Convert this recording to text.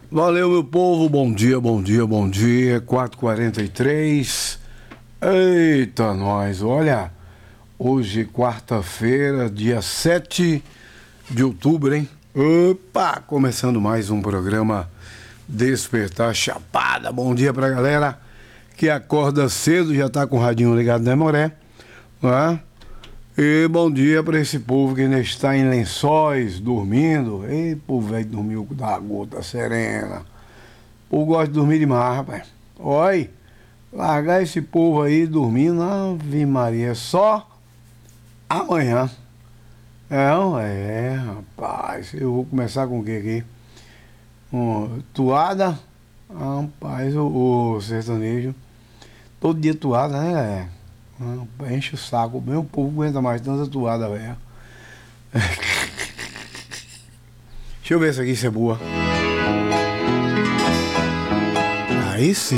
Valeu, meu povo, bom dia, bom dia, bom dia, 4h43. Eita, nós, olha, hoje quarta-feira, dia 7 de outubro, hein? Opa, começando mais um programa Despertar Chapada. Bom dia pra galera que acorda cedo, já tá com o radinho ligado, né, Moré? Né? E bom dia pra esse povo que ainda está em Lençóis, dormindo. Ei, povo velho, dormiu da gota serena. O povo gosta de dormir demais, rapaz. Olha, largar esse povo aí dormindo, Ave Maria, só amanhã. Rapaz, eu vou começar com o que aqui? Toada, rapaz, o sertanejo, todo dia toada, né? Enche o saco, bem o povo aguenta mais tanta toada, velho. Deixa eu ver se aqui isso é boa. Aí sim.